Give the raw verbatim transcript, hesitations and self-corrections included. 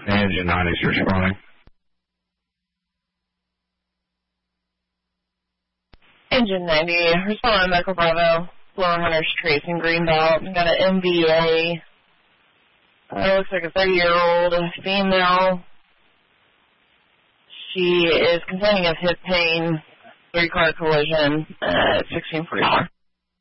Engine nine is responding. Engine ninety, responding to Echo Bravo, Lower Hunters Tracing Greenbelt. Got an M V A. Uh, looks like a thirty-year-old female. She is complaining of hip pain, three-car collision at sixteen forty-four.